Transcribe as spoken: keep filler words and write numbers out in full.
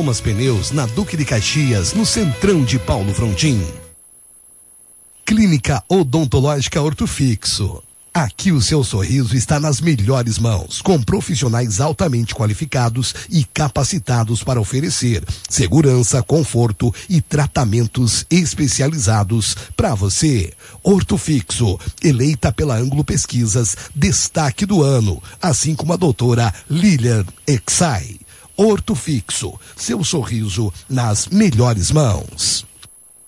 Thomas Pneus, na Duque de Caxias, no centrão de Paulo Frontin. Clínica Odontológica Ortofixo. Aqui o seu sorriso está nas melhores mãos, com profissionais altamente qualificados e capacitados para oferecer segurança, conforto e tratamentos especializados para você. Ortofixo, eleita pela Ângulo Pesquisas, destaque do ano, assim como a doutora Lilian Exai. Ortofixo, seu sorriso nas melhores mãos.